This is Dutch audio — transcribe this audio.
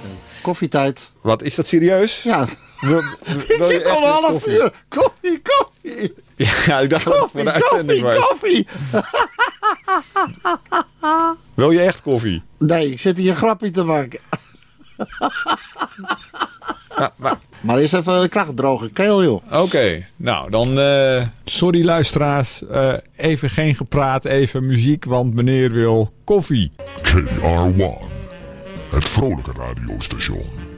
Koffietijd. Wat, is dat serieus? Ja. Wil Ik je zit echt al een half koffie? uur. Koffie. Ja, ik dacht dat het voor de uitzending was. Koffie. Wil je echt koffie? Nee, ik zit hier een grapje te maken. Maar eerst even een krachtdroge keel, joh. Oké, nou dan... sorry luisteraars, even geen gepraat, even muziek, want meneer wil koffie. KR1, het vrolijke radiostation.